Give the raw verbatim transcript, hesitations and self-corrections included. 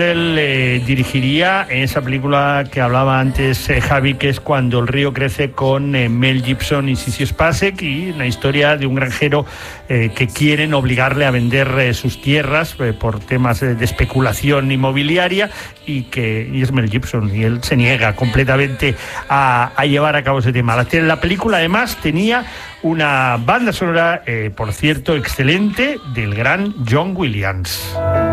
Él eh, dirigiría en esa película que hablaba antes eh, Javi, que es Cuando el río crece, con eh, Mel Gibson y Sissy Spacek, y una historia de un granjero eh, que quieren obligarle a vender eh, sus tierras eh, por temas eh, de especulación inmobiliaria, y que y es Mel Gibson, y él se niega completamente a, a llevar a cabo ese tema. La, la película además tenía una banda sonora, eh, por cierto, excelente, del gran John Williams.